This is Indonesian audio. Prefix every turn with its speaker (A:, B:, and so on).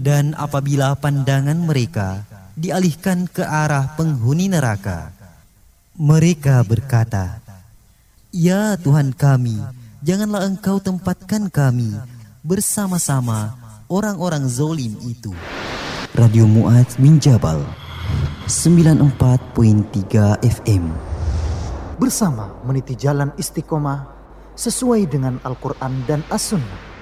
A: Dan apabila pandangan mereka dialihkan ke arah penghuni neraka, mereka berkata, "Ya Tuhan kami, janganlah Engkau tempatkan kami bersama-sama orang-orang zalim itu." Radio Mu'adz bin Jabal 94.3 FM.
B: Bersama meniti jalan istiqomah sesuai dengan Al-Quran dan As-Sunnah.